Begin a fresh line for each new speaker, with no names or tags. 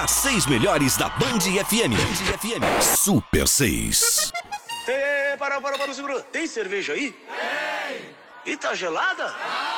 As 6 melhores da Band FM. Super 6.
Para, segura. Tem cerveja aí? Tem. E tá gelada?